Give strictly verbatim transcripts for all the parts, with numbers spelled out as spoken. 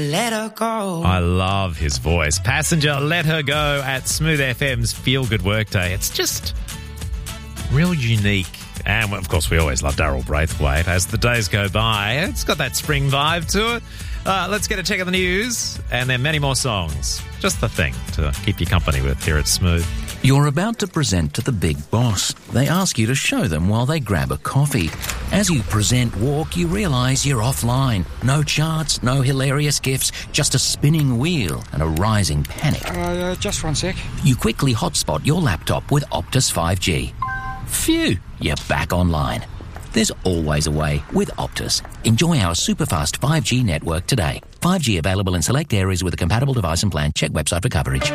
Let her go. I love his voice. Passenger, Let Her Go at Smooth F M's Feel Good Workday. It's just real unique. And, of course, we always love Daryl Braithwaite. As the days go by, it's got that spring vibe to it. Uh, let's get a check of the news, and then many more songs. Just the thing to keep you company with here at Smooth. You're about to present to the big boss. They ask you to show them while they grab a coffee. As you present walk, you realise you're offline. No charts, no hilarious gifs, just a spinning wheel and a rising panic. Uh, uh, just one sec. You quickly hotspot your laptop with Optus five G. Phew, you're back online. There's always a way with Optus. Enjoy our superfast five G network today. five G available in select areas with a compatible device and plan. Check website for coverage.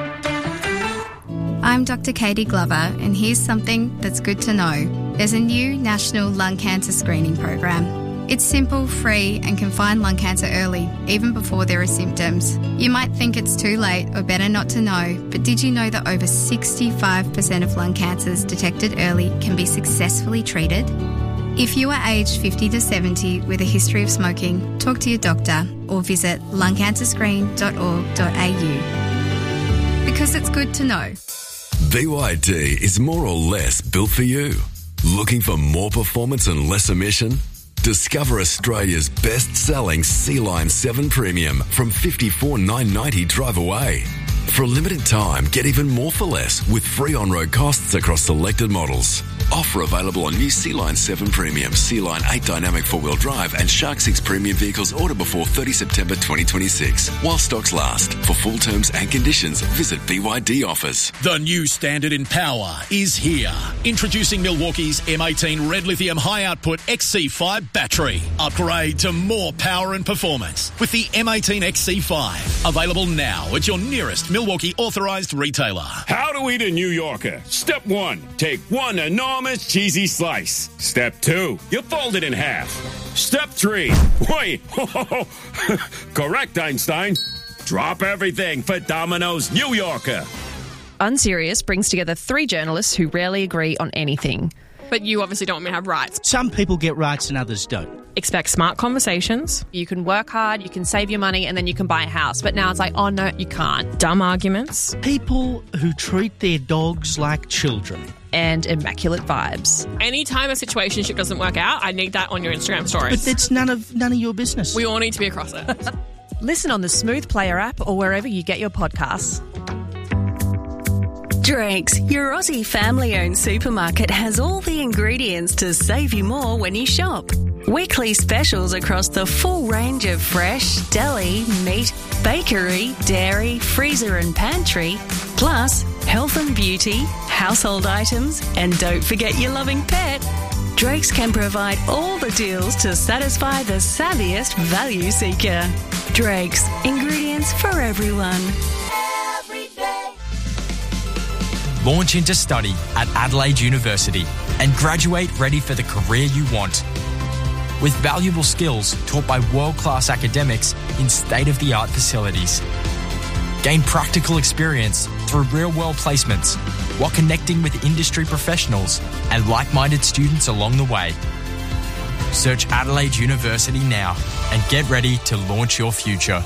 I'm Doctor Katie Glover, and here's something that's good to know. There's a new national lung cancer screening program. It's simple, free, and can find lung cancer early, even before there are symptoms. You might think it's too late or better not to know, but did you know that over sixty-five percent of lung cancers detected early can be successfully treated? If you are aged fifty to seventy with a history of smoking, talk to your doctor or visit lung cancer screen dot org dot a u. Because it's good to know. B Y D is more or less built for you. Looking for more performance and less emission? Discover Australia's best-selling C-Line seven Premium from fifty-four thousand nine hundred ninety dollars drive away. For a limited time, get even more for less with free on-road costs across selected models. Offer available on new C-Line seven Premium, C-Line eight Dynamic four-wheel drive and Shark six Premium vehicles ordered before thirtieth September twenty twenty-six. While stocks last. For full terms and conditions, visit B Y D offers. The new standard in power is here. Introducing Milwaukee's M eighteen Red Lithium High Output X C five battery. Upgrade to more power and performance with the M eighteen X C five. Available now at your nearest Milwaukee authorised retailer. How to eat a New Yorker. Step one, take one enormous cheesy slice. Step two, you fold it in half. Step three, wait, correct, Einstein. Drop everything for Domino's New Yorker. Unserious brings together three journalists who rarely agree on anything. But you obviously don't want me to have rights. Some people get rights and others don't. Expect smart conversations. You can work hard, you can save your money, and then you can buy a house. But now it's like, oh no, you can't. Dumb arguments. People who treat their dogs like children. And immaculate vibes. Anytime a situationship doesn't work out, I need that on your Instagram stories. But that's none of none of your business. We all need to be across it. Listen on the Smooth Player app or wherever you get your podcasts. Drake's, your Aussie family-owned supermarket, has all the ingredients to save you more when you shop. Weekly specials across the full range of fresh, deli, meat, bakery, dairy, freezer and pantry, plus health and beauty, household items, and don't forget your loving pet. Drake's can provide all the deals to satisfy the savviest value seeker. Drake's, ingredients for everyone. Launch into study at Adelaide University and graduate ready for the career you want. With valuable skills taught by world-class academics in state-of-the-art facilities. Gain practical experience through real-world placements while connecting with industry professionals and like-minded students along the way. Search Adelaide University now and get ready to launch your future.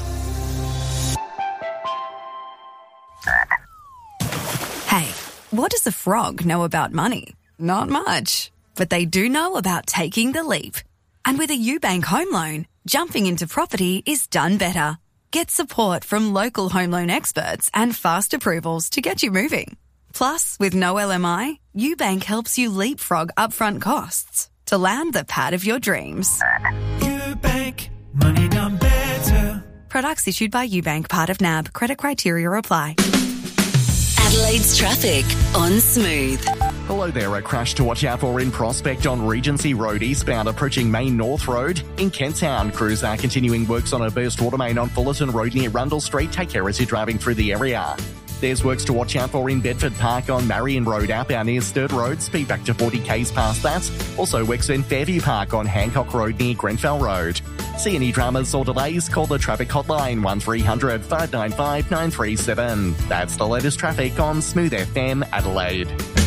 Hey, what does a frog know about money? Not much. But they do know about taking the leap. And with a UBank home loan, jumping into property is done better. Get support from local home loan experts and fast approvals to get you moving. Plus, with no L M I, UBank helps you leapfrog upfront costs to land the pad of your dreams. UBank, money done better. Products issued by UBank, part of N A B. Credit criteria apply. Adelaide's traffic on Smooth. Hello there, a crash to watch out for in Prospect on Regency Road eastbound approaching Main North Road. In Kent Town, crews are continuing works on a burst water main on Fullerton Road near Rundle Street. Take care as you're driving through the area. There's works to watch out for in Bedford Park on Marion Road outbound near Sturt Road. Speed back to forty k's past that. Also works in Fairview Park on Hancock Road near Grenfell Road. See any dramas or delays? Call the traffic hotline one three hundred five nine five nine three seven. That's the latest traffic on Smooth F M Adelaide.